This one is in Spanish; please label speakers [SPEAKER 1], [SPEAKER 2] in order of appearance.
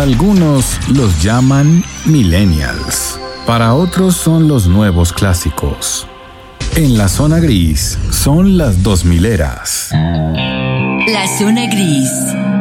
[SPEAKER 1] Algunos los llaman millennials. Para otros son los nuevos clásicos. En la zona gris son las 2000eras.
[SPEAKER 2] La zona gris.